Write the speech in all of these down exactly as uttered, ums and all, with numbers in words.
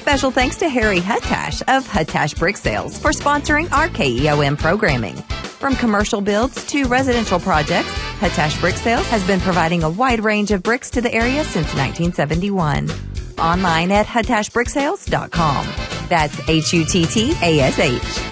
Special thanks to Harry Huttash of Huttash Brick Sales for sponsoring our K E O M programming. From commercial builds to residential projects, Huttash Brick Sales has been providing a wide range of bricks to the area since nineteen seventy-one. Online at huttash brick sales dot com. That's H U T T A S H.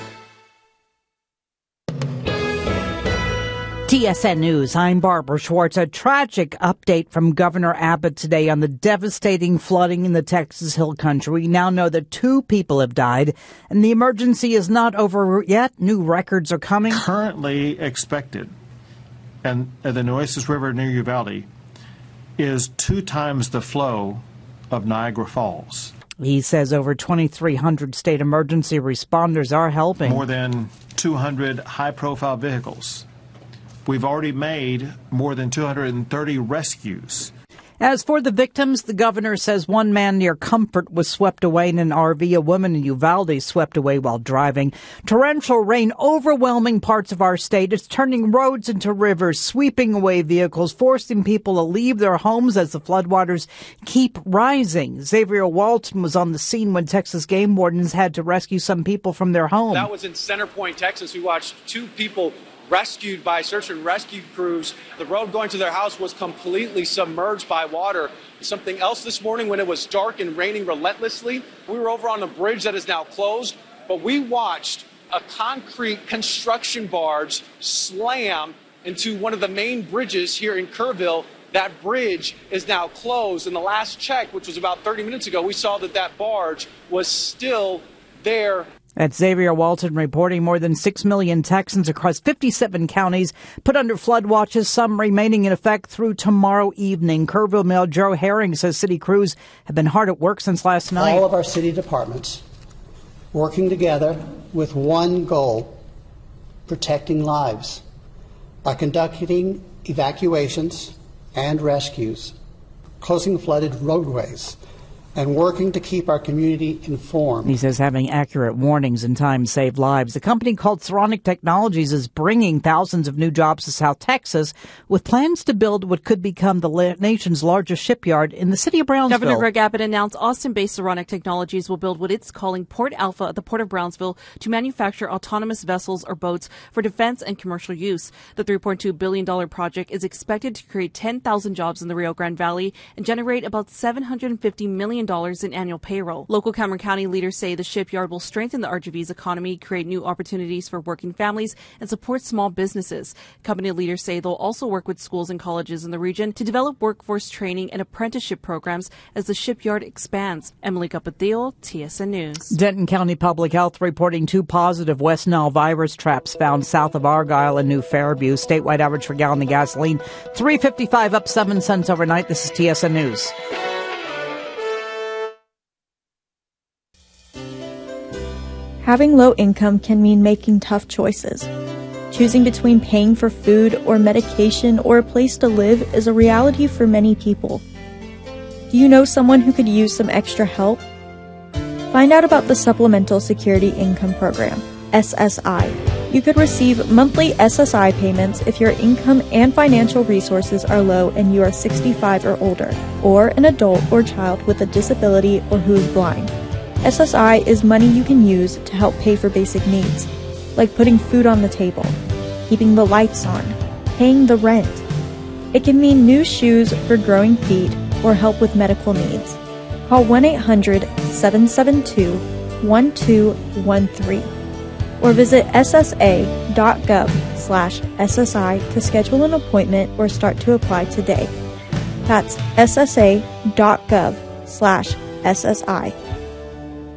T S N News, I'm Barbara Schwartz. A tragic update from Governor Abbott today on the devastating flooding in the Texas Hill Country. We now know that two people have died, and the emergency is not over yet. New records are coming. Currently expected, and the Nueces River near Uvalde is two times the flow of Niagara Falls. He says over twenty-three hundred state emergency responders are helping. More than two hundred high-profile vehicles. We've already made more than two hundred thirty rescues. As for the victims, the governor says one man near Comfort was swept away in an R V. A woman in Uvalde swept away while driving. Torrential rain overwhelming parts of our state. It's turning roads into rivers, sweeping away vehicles, forcing people to leave their homes as the floodwaters keep rising. Xavier Walton was on the scene when Texas game wardens had to rescue some people from their home. That was in Center Point, Texas. We watched two people rescued by search and rescue crews. The road going to their house was completely submerged by water. Something else this morning when it was dark and raining relentlessly, we were over on a bridge that is now closed, but we watched a concrete construction barge slam into one of the main bridges here in Kerrville. That bridge is now closed. In the last check, which was about thirty minutes ago, we saw that that barge was still there. That's Xavier Walton reporting. More than six million Texans across fifty-seven counties put under flood watches, some remaining in effect through tomorrow evening. Kerrville Mayor Joe Herring says city crews have been hard at work since last night. All of our city departments working together with one goal, protecting lives by conducting evacuations and rescues, closing flooded roadways, and working to keep our community informed. He says having accurate warnings in time save lives. A company called Saronic Technologies is bringing thousands of new jobs to South Texas with plans to build what could become the nation's largest shipyard in the city of Brownsville. Governor Greg Abbott announced Austin-based Saronic Technologies will build what it's calling Port Alpha at the Port of Brownsville to manufacture autonomous vessels or boats for defense and commercial use. The three point two billion dollars project is expected to create ten thousand jobs in the Rio Grande Valley and generate about seven hundred fifty million dollars in annual payroll. Local Cameron County leaders say the shipyard will strengthen the R G V's economy, create new opportunities for working families, and support small businesses. Company leaders say they'll also work with schools and colleges in the region to develop workforce training and apprenticeship programs as the shipyard expands. Emily Capatillo, T S N News. Denton County Public Health reporting two positive West Nile virus traps found south of Argyle and New Fairview. Statewide average for gallon of gasoline, three fifty-five, up seven cents overnight. This is T S N News. Having low income can mean making tough choices. Choosing between paying for food or medication or a place to live is a reality for many people. Do you know someone who could use some extra help? Find out about the Supplemental Security Income Program, S S I. You could receive monthly S S I payments if your income and financial resources are low and you are sixty-five or older, or an adult or child with a disability or who is blind. S S I is money you can use to help pay for basic needs, like putting food on the table, keeping the lights on, paying the rent. It can mean new shoes for growing feet or help with medical needs. Call one eight hundred, seven seven two, one two one three or visit ssa.gov slash SSI to schedule an appointment or start to apply today. That's ssa.gov slash SSI.